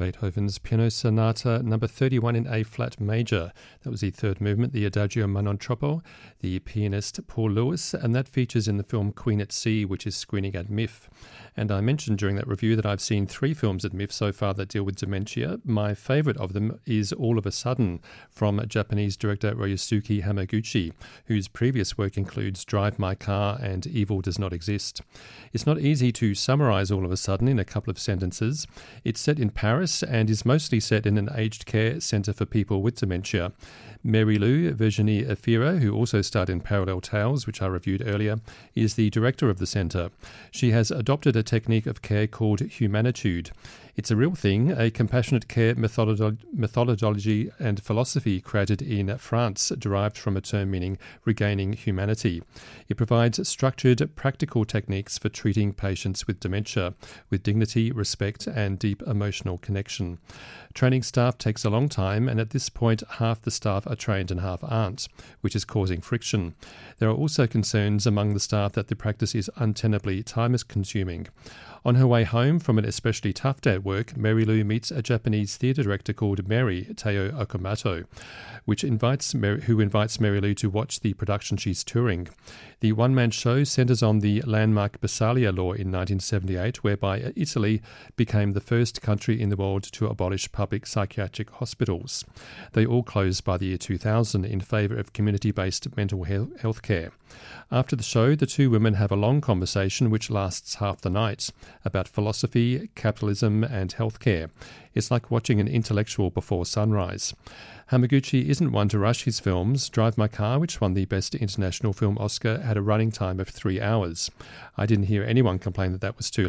Beethoven's Piano Sonata number 31 in A-flat major. That was the third movement, the Adagio ma non troppo, the pianist Paul Lewis, and that features in the film Queen at Sea, which is screening at MIF. And I mentioned during that review that I've seen 3 films at MIF so far that deal with dementia. My favourite of them is All of a Sudden, from Japanese director Ryosuke Hamaguchi, whose previous work includes Drive My Car and Evil Does Not Exist. It's not easy to summarise All of a Sudden in a couple of sentences. It's set in Paris and is mostly set in an aged care centre for people with dementia. Mary Lou Virginie Efira, who also starred in Parallel Tales, which I reviewed earlier, is the director of the centre. She has adopted a technique of care called humanitude. It's a real thing, a compassionate care methodology and philosophy created in France, derived from a term meaning regaining humanity. It provides structured, practical techniques for treating patients with dementia, with dignity, respect, and deep emotional connection. Training staff takes a long time, and at this point, half the staff are trained and half aren't, which is causing friction. There are also concerns among the staff that the practice is untenably time-consuming. On her way home from an especially tough day at work, Mary Lou meets a Japanese theatre director called Mary, Teo Okamoto, who invites Mary Lou to watch the production she's touring. The one-man show centres on the landmark Bissalia law in 1978, whereby Italy became the first country in the world to abolish public psychiatric hospitals. They all closed by the year 2000 in favour of community-based mental health care. After the show, the two women have a long conversation which lasts half the night about philosophy, capitalism and healthcare. It's like watching an intellectual before sunrise. Hamaguchi isn't one to rush his films. Drive My Car, which won the Best International Film Oscar, had a running time of 3 hours. I didn't hear anyone complain that was too